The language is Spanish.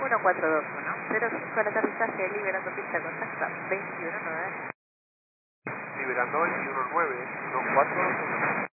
1421, 05 al aterrizaje, liberando pista, contacto 219. Liberando 219, 1421.